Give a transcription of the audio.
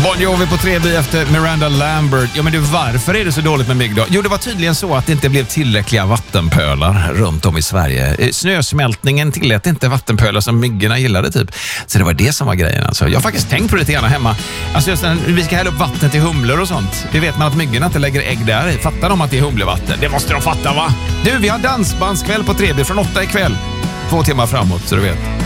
Bon Jovi på 3B efter Miranda Lambert. Ja, men du, varför är det så dåligt med mygg då? Jo, det var tydligen så att det inte blev tillräckliga vattenpölar runt om i Sverige. Snösmältningen tillät inte vattenpölar som myggorna gillade typ. Så det var det som var grejen alltså. Jag har faktiskt tänkt på det lite grann hemma. Alltså just när vi ska hälla upp vatten till humlor och sånt. Det vet man att myggorna inte lägger ägg där. Fattar de att det är humlevatten? Det måste de fatta, va? Du, vi har dansbandskväll på 3B från 8 ikväll. 2 timmar framåt, så du vet.